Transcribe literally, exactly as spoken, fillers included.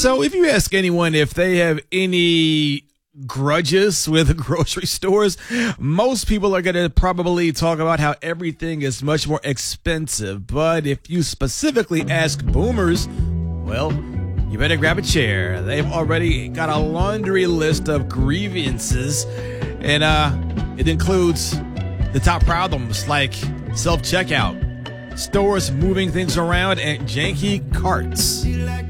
So if you ask anyone if they have any grudges with grocery stores, most people are going to probably talk about how everything is much more expensive. But if you specifically ask boomers, well, you better grab a chair. They've already got a laundry list of grievances, and uh, it includes the top problems like self-checkout, stores moving things around, and janky carts.